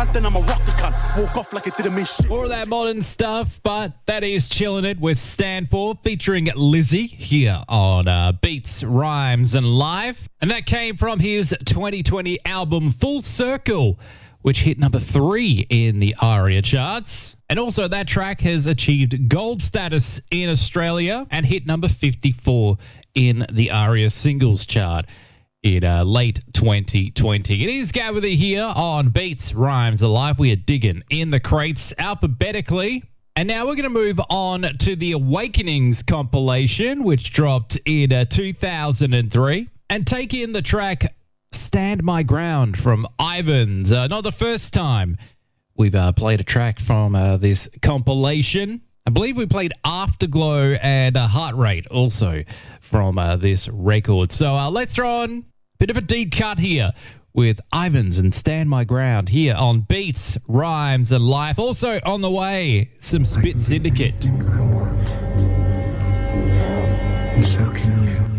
cunt, then I'ma rock the cunt. Walk off like it didn't mean shit. More of that modern stuff, but that is Chillin' It with Stand For, featuring Lizzie here on Beats, Rhymes and Live. And that came from his 2020 album Full Circle, which hit number 3 in the ARIA charts. And also that track has achieved gold status in Australia and hit number 54 in the ARIA singles chart in late 2020. It is Gabby here on Beats, Rhymes Alive. We are digging in the crates alphabetically. And now we're going to move on to the Awakenings compilation, which dropped in 2003. And take in the track Stand My Ground from Ivans. Not the first time we've played a track from this compilation. I believe we played Afterglow and Heart Rate also from this record. So let's throw on a bit of a deep cut here with Ivans and Stand My Ground here on Beats, Rhymes and Life. Also on the way, some Spit Syndicate. So can you.